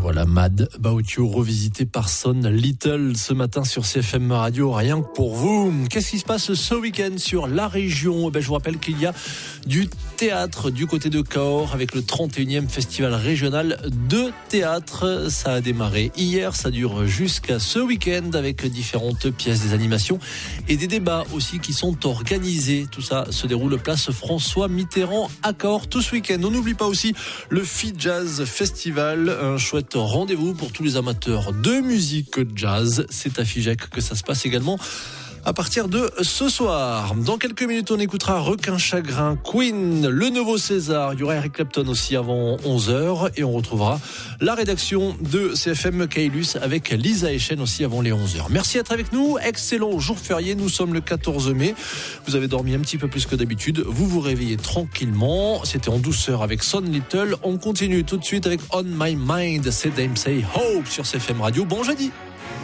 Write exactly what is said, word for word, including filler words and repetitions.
voilà, Mad About You, revisité par Son Little ce matin sur C F M Radio, rien que pour vous. Qu'est-ce qui se passe ce week-end sur la région? Ben, je vous rappelle qu'il y a du théâtre du côté de Cahors avec le trente et unième festival régional de théâtre. Ça a démarré hier, ça dure jusqu'à ce week-end avec différentes pièces, des animations et des débats aussi qui sont organisés. Tout ça se déroule place François Mitterrand à Cahors tout ce week-end. On n'oublie pas aussi le Fi Jazz Festival, un chouette rendez-vous pour tous les amateurs de musique jazz. C'est à Figeac que ça se passe également à partir de ce soir. Dans quelques minutes, on écoutera Requin Chagrin, Queen, le nouveau César. Il y aura Eric Clapton aussi avant onze heures et on retrouvera la rédaction de C F M Kailus avec Lisa Echen aussi avant les onze heures. Merci d'être avec nous. Excellent jour férié. Nous sommes le quatorze mai. Vous avez dormi un petit peu plus que d'habitude. Vous vous réveillez tranquillement. C'était en douceur avec Son Little. On continue tout de suite avec On My Mind. C'est Dame Say Hope sur C F M Radio. Bon jeudi.